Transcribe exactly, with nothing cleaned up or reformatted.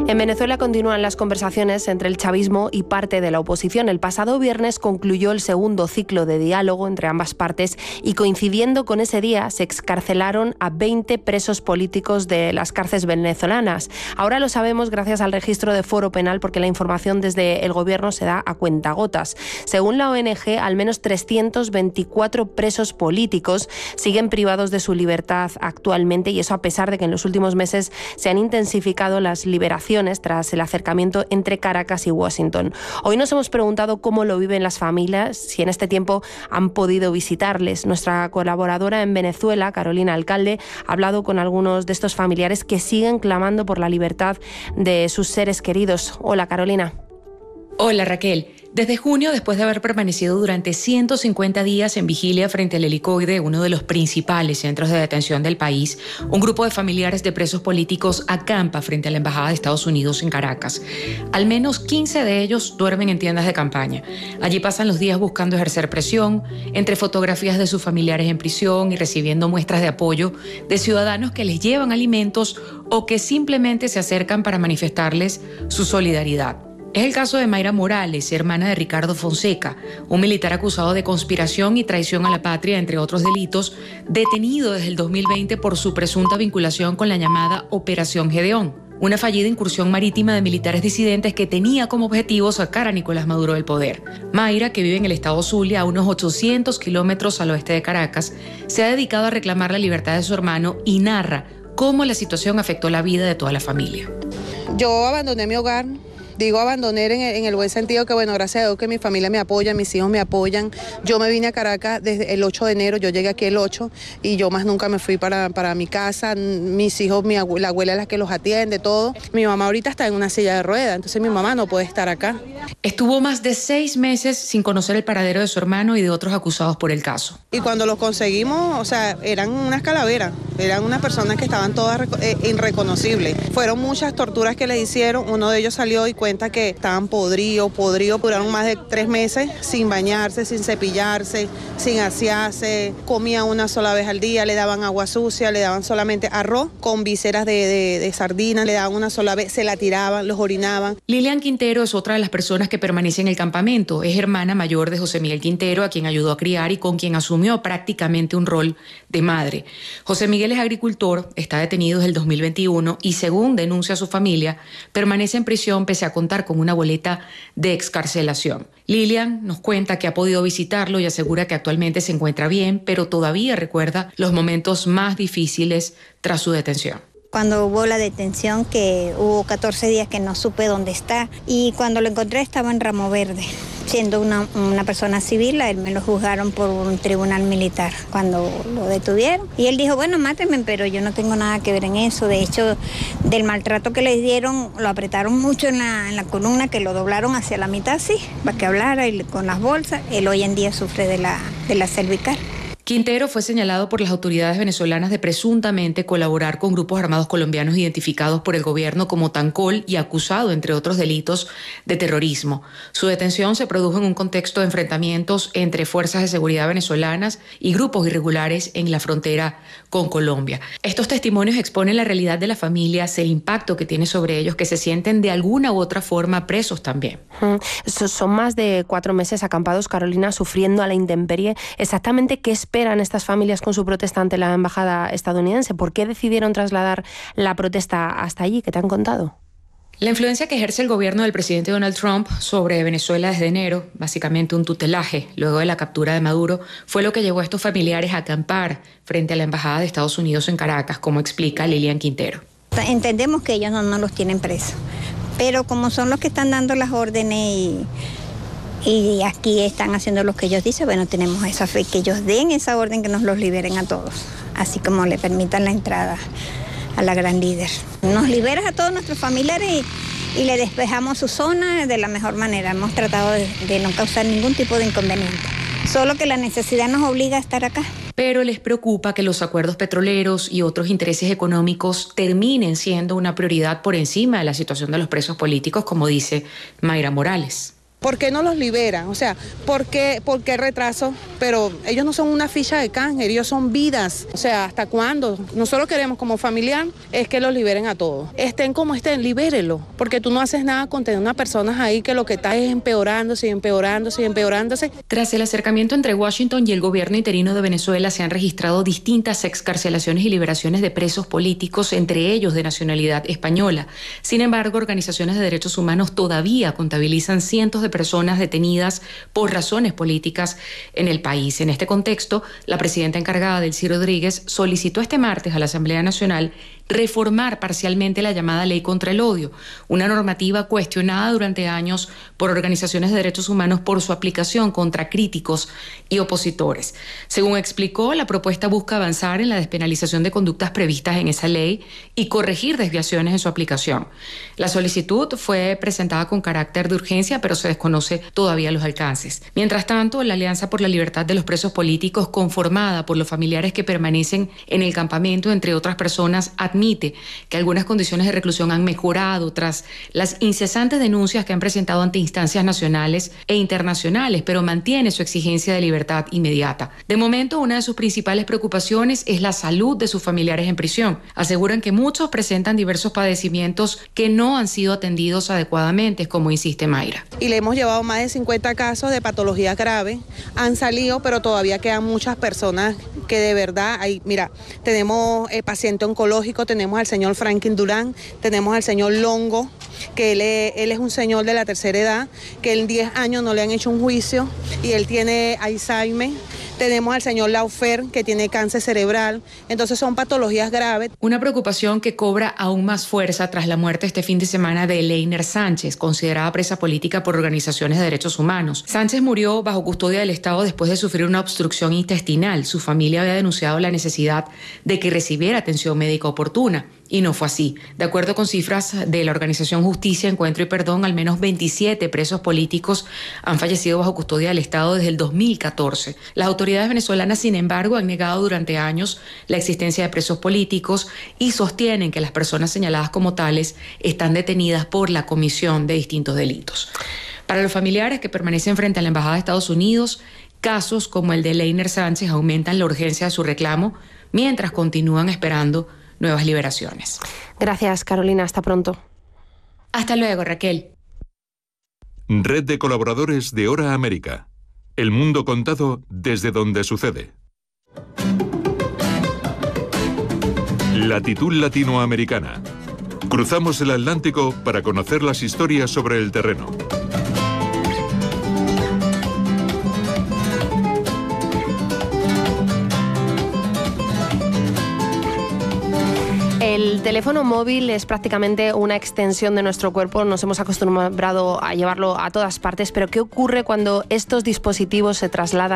En Venezuela continúan las conversaciones entre el chavismo y parte de la oposición. El pasado viernes concluyó el segundo ciclo de diálogo entre ambas partes y, coincidiendo con ese día, se excarcelaron a veinte presos políticos de las cárceles venezolanas. Ahora lo sabemos gracias al registro de Foro Penal, porque la información desde el gobierno se da a cuentagotas. Según la O N G, al menos trescientos veinticuatro presos políticos siguen privados de su libertad actualmente, y eso a pesar de que en los últimos meses se han intensificado las liberaciones tras el acercamiento entre Caracas y Washington. Hoy nos hemos preguntado cómo lo viven las familias, si en este tiempo han podido visitarles. Nuestra colaboradora en Venezuela, Carolina Alcalde, ha hablado con algunos de estos familiares que siguen clamando por la libertad de sus seres queridos. Hola, Carolina. Hola, Raquel. Desde junio, después de haber permanecido durante ciento cincuenta días en vigilia frente al Helicoide, uno de los principales centros de detención del país, un grupo de familiares de presos políticos acampa frente a la Embajada de Estados Unidos en Caracas. Al menos quince de ellos duermen en tiendas de campaña. Allí pasan los días buscando ejercer presión, entre fotografías de sus familiares en prisión y recibiendo muestras de apoyo de ciudadanos que les llevan alimentos o que simplemente se acercan para manifestarles su solidaridad. Es el caso de Mayra Morales, hermana de Ricardo Fonseca, un militar acusado de conspiración y traición a la patria, entre otros delitos, detenido desde el dos mil veinte por su presunta vinculación con la llamada Operación Gedeón, una fallida incursión marítima de militares disidentes que tenía como objetivo sacar a Nicolás Maduro del poder. Mayra, que vive en el estado Zulia, a unos ochocientos kilómetros al oeste de Caracas, se ha dedicado a reclamar la libertad de su hermano y narra cómo la situación afectó la vida de toda la familia. Yo abandoné mi hogar. Digo abandoné en el, en el buen sentido que, bueno, gracias a Dios que mi familia me apoya, mis hijos me apoyan. Yo me vine a Caracas desde el ocho de enero, yo llegué aquí el ocho y yo más nunca me fui para, para mi casa. Mis hijos, mi abuela, la abuela es la que los atiende, todo. Mi mamá ahorita está en una silla de ruedas, entonces mi mamá no puede estar acá. Estuvo más de seis meses sin conocer el paradero de su hermano y de otros acusados por el caso. Y cuando los conseguimos, o sea, eran unas calaveras, eran unas personas que estaban todas eh, irreconocibles. Fueron muchas torturas que les hicieron, uno de ellos salió y cuenta que estaban podridos, podridos, duraron más de tres meses sin bañarse, sin cepillarse, sin asearse, comían una sola vez al día, le daban agua sucia, le daban solamente arroz con vísceras de, de, de sardina, le daban una sola vez, se la tiraban, los orinaban. Lilian Quintero es otra de las personas que permanece en el campamento. Es hermana mayor de José Miguel Quintero, a quien ayudó a criar y con quien asumió prácticamente un rol de madre. José Miguel es agricultor, está detenido desde el dos mil veintiuno y, según denuncia su familia, permanece en prisión pese a contar con una boleta de excarcelación. Lilian nos cuenta que ha podido visitarlo y asegura que actualmente se encuentra bien, pero todavía recuerda los momentos más difíciles tras su detención. Cuando hubo la detención, que hubo catorce días que no supe dónde está, y cuando lo encontré estaba en Ramo Verde. Siendo una, una persona civil, a él me lo juzgaron por un tribunal militar cuando lo detuvieron. Y él dijo, bueno, mátenme, pero yo no tengo nada que ver en eso. De hecho, del maltrato que le dieron, lo apretaron mucho en la, en la columna, que lo doblaron hacia la mitad, sí, para que hablara, y con las bolsas. Él hoy en día sufre de la, de la cervical. Quintero fue señalado por las autoridades venezolanas de presuntamente colaborar con grupos armados colombianos identificados por el gobierno como Tancol y acusado, entre otros delitos, de terrorismo. Su detención se produjo en un contexto de enfrentamientos entre fuerzas de seguridad venezolanas y grupos irregulares en la frontera con Colombia. Estos testimonios exponen la realidad de las familias, el impacto que tiene sobre ellos, que se sienten de alguna u otra forma presos también. Mm. Son más de cuatro meses acampados, Carolina, sufriendo a la intemperie. Exactamente qué esperan estas familias con su protesta ante la embajada estadounidense. ¿Por qué decidieron trasladar la protesta hasta allí? ¿Qué te han contado? La influencia que ejerce el gobierno del presidente Donald Trump sobre Venezuela desde enero, básicamente un tutelaje luego de la captura de Maduro, fue lo que llevó a estos familiares a acampar frente a la embajada de Estados Unidos en Caracas, como explica Lilian Quintero. Entendemos que ellos no, no los tienen presos, pero como son los que están dando las órdenes y... Y aquí están haciendo lo que ellos dicen, bueno, tenemos esa fe, que ellos den esa orden, que nos los liberen a todos, así como le permitan la entrada a la gran líder. Nos liberas a todos nuestros familiares y, y le despejamos su zona de la mejor manera. Hemos tratado de, de no causar ningún tipo de inconveniente, solo que la necesidad nos obliga a estar acá. Pero les preocupa que los acuerdos petroleros y otros intereses económicos terminen siendo una prioridad por encima de la situación de los presos políticos, como dice Mayra Morales. ¿Por qué no los liberan? O sea, ¿por qué, por qué retraso? Pero ellos no son una ficha de canje, ellos son vidas. O sea, ¿hasta cuándo? Nosotros queremos como familiar es que los liberen a todos. Estén como estén, libérenlos, porque tú no haces nada con tener unas personas ahí que lo que está es empeorándose y empeorándose y empeorándose. Tras el acercamiento entre Washington y el gobierno interino de Venezuela, se han registrado distintas excarcelaciones y liberaciones de presos políticos, entre ellos de nacionalidad española. Sin embargo, organizaciones de derechos humanos todavía contabilizan cientos de personas detenidas por razones políticas en el país. En este contexto, la presidenta encargada, Delcy Rodríguez, solicitó este martes a la Asamblea Nacional reformar parcialmente la llamada Ley contra el Odio, una normativa cuestionada durante años por organizaciones de derechos humanos por su aplicación contra críticos y opositores. Según explicó, la propuesta busca avanzar en la despenalización de conductas previstas en esa ley y corregir desviaciones en su aplicación. La solicitud fue presentada con carácter de urgencia, pero se desconoce todavía los alcances. Mientras tanto, la Alianza por la Libertad de los Presos Políticos, conformada por los familiares que permanecen en el campamento, entre otras personas, admite que algunas condiciones de reclusión han mejorado tras las incesantes denuncias que han presentado ante instancias nacionales e internacionales, pero mantiene su exigencia de libertad inmediata. De momento, una de sus principales preocupaciones es la salud de sus familiares en prisión. Aseguran que muchos presentan diversos padecimientos que no han sido atendidos adecuadamente, como insiste Mayra. Y le hemos llevado más de cincuenta casos de patología grave, han salido, pero todavía quedan muchas personas que de verdad, hay, mira, tenemos eh, paciente oncológico, tenemos al señor Franklin Durán, tenemos al señor Longo, que él es, él es un señor de la tercera edad, que en diez años no le han hecho un juicio y él tiene Alzheimer. Tenemos al señor Laufer, que tiene cáncer cerebral. Entonces son patologías graves. Una preocupación que cobra aún más fuerza tras la muerte este fin de semana de Leiner Sánchez, considerada presa política por organizaciones de derechos humanos. Sánchez murió bajo custodia del Estado después de sufrir una obstrucción intestinal. Su familia había denunciado la necesidad de que recibiera atención médica oportuna. Y no fue así. De acuerdo con cifras de la organización Justicia, Encuentro y Perdón, al menos veintisiete presos políticos han fallecido bajo custodia del Estado desde el dos mil catorce. Las autoridades venezolanas, sin embargo, han negado durante años la existencia de presos políticos y sostienen que las personas señaladas como tales están detenidas por la comisión de distintos delitos. Para los familiares que permanecen frente a la Embajada de Estados Unidos, casos como el de Leiner Sánchez aumentan la urgencia de su reclamo mientras continúan esperando nuevas liberaciones. Gracias, Carolina. Hasta pronto. Hasta luego, Raquel. Red de colaboradores de Hora América. El mundo contado desde donde sucede. Latitud latinoamericana. Cruzamos el Atlántico para conocer las historias sobre el terreno. El teléfono móvil es prácticamente una extensión de nuestro cuerpo. Nos hemos acostumbrado a llevarlo a todas partes, pero ¿qué ocurre cuando estos dispositivos se trasladan